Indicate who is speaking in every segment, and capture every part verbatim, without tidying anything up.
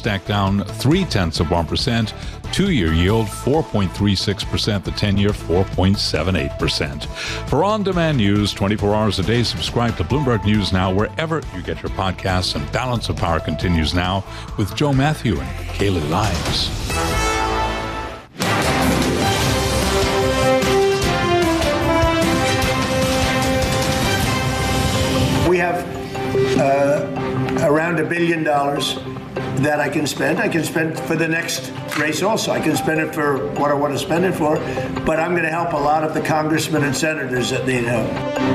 Speaker 1: NASDAQ down three-tenths of one percent. Two-year yield, four point three six percent. The ten-year, four point seven eight percent. For on-demand news twenty-four hours a day, subscribe to Bloomberg News Now wherever you get your podcasts. And Balance of Power continues now with Joe Matthew and Kaylee Lyons.
Speaker 2: We have uh, around a billion dollars that I can spend. I can spend for the next race also. I can spend it for what I want to spend it for, but I'm going to help a lot of the congressmen and senators that need help.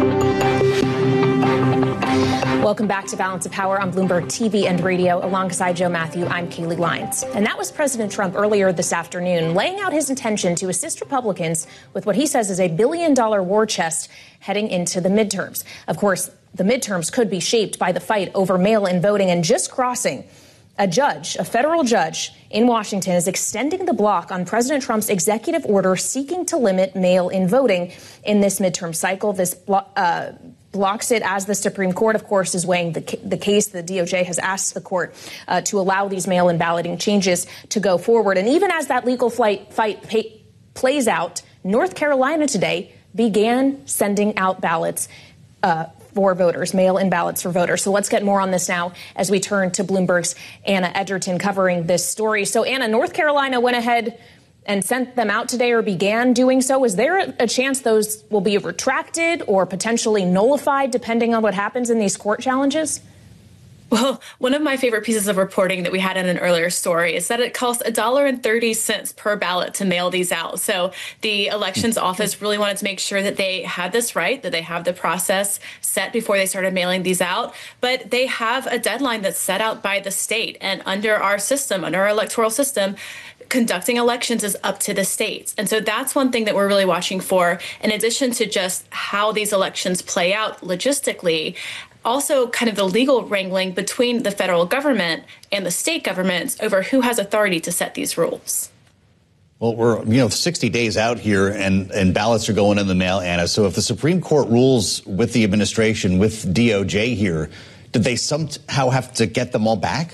Speaker 3: Welcome back to Balance of Power on Bloomberg T V and radio. Alongside Joe Matthew, I'm Kaylee Lyons. And that was President Trump earlier this afternoon, laying out his intention to assist Republicans with what he says is a billion dollar war chest heading into the midterms. Of course, the midterms could be shaped by the fight over mail-in voting. And just crossing, a judge, a federal judge in Washington, is extending the block on President Trump's executive order seeking to limit mail-in voting in this midterm cycle. This blo- uh, blocks it as the Supreme Court, of course, is weighing the, the case. The D O J has asked the court uh, to allow these mail-in balloting changes to go forward. And even as that legal flight, fight pay, plays out, North Carolina today began sending out ballots uh, for voters, mail-in ballots for voters. So let's get more on this now as we turn to Bloomberg's Anna Edgerton covering this story. So, Anna, North Carolina went ahead and sent them out today, or began doing so. Is there a chance those will be retracted or potentially nullified depending on what happens in these court challenges?
Speaker 4: Well, one of my favorite pieces of reporting that we had in an earlier story is that it costs one dollar and thirty cents per ballot to mail these out. So the elections office really wanted to make sure that they had this right, that they have the process set before they started mailing these out. But they have a deadline that's set out by the state. And under our system, under our electoral system, conducting elections is up to the states. And so that's one thing that we're really watching for, in addition to just how these elections play out logistically. Also, kind of the legal wrangling between the federal government and the state governments over who has authority to set these rules.
Speaker 5: Well, we're, you know, sixty days out here and, and ballots are going in the mail, Anna. So if the Supreme Court rules with the administration, with D O J here, did they somehow have to get them all back?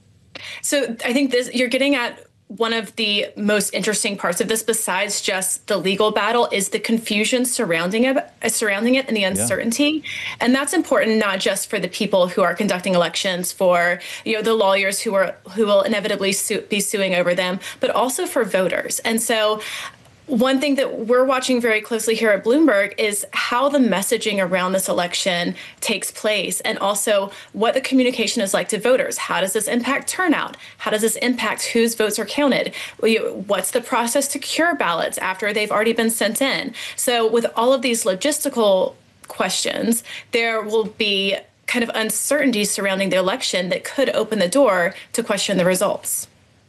Speaker 4: So I think this, you're getting at one of the most interesting parts of this, besides just the legal battle, is the confusion surrounding it, surrounding it and the uncertainty. Yeah. And that's important not just for the people who are conducting elections, for, you know, the lawyers who are who will inevitably sue, be suing over them, but also for voters. And so one thing that we're watching very closely here at Bloomberg is how the messaging around this election takes place, and also what the communication is like to voters. How does this impact turnout? How does this impact whose votes are counted? What's the process to cure ballots after they've already been sent in? So with all of these logistical questions, there will be kind of uncertainty surrounding the election that could open the door to question the results.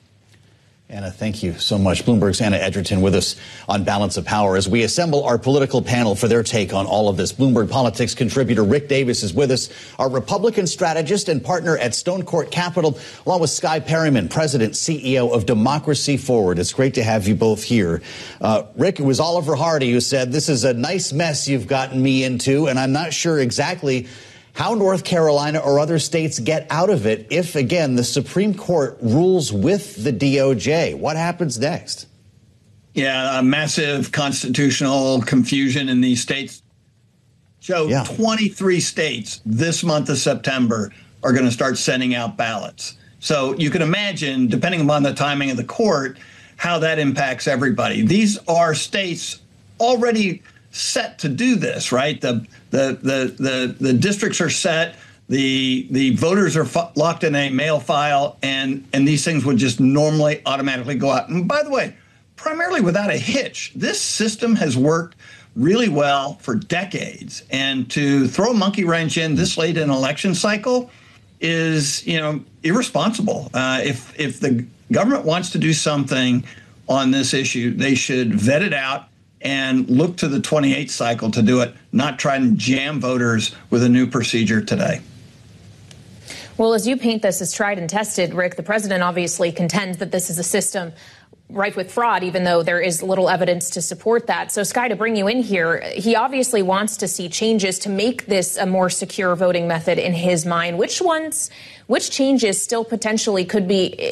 Speaker 5: Anna, thank you so much. Bloomberg's Anna Edgerton with us on Balance of Power as we assemble our political panel for their take on all of this. Bloomberg Politics contributor Rick Davis is with us, our Republican strategist and partner at Stone Court Capital, along with Skye Perryman, President, C E O of Democracy Forward. It's great to have you both here. Uh, Rick, it was Oliver Hardy who said, "This is a nice mess you've gotten me into, and I'm not sure exactly how North Carolina or other states get out of it if, again, the Supreme Court rules with the D O J. What happens next?"
Speaker 6: Yeah, a massive constitutional confusion in these states. Joe, yeah. twenty-three states this month of September are going to start sending out ballots. So you can imagine, depending upon the timing of the court, how that impacts everybody. These are states already set to do this, right? The the the the, the districts are set. The the voters are f- locked in a mail file, and and these things would just normally automatically go out. And by the way, primarily without a hitch. This system has worked really well for decades, and to throw a monkey wrench in this late in an election cycle is, you know, irresponsible. Uh, if if the government wants to do something on this issue, they should vet it out and look to the twenty-eighth cycle to do it, not try and jam voters with a new procedure today.
Speaker 3: Well, as you paint this as tried and tested, Rick, the president obviously contends that this is a system rife with fraud, even though there is little evidence to support that. So, Skye, to bring you in here, he obviously wants to see changes to make this a more secure voting method in his mind. Which ones, which changes still potentially could be